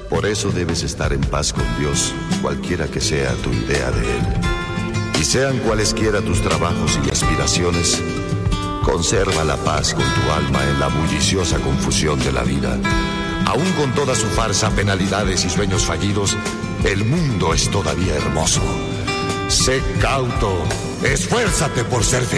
Por eso debes estar en paz con Dios, cualquiera que sea tu idea de Él. Y sean cualesquiera tus trabajos y aspiraciones, conserva la paz con tu alma en la bulliciosa confusión de la vida. Aún con toda su farsa, penalidades y sueños fallidos, el mundo es todavía hermoso. Sé cauto, esfuérzate por ser feliz.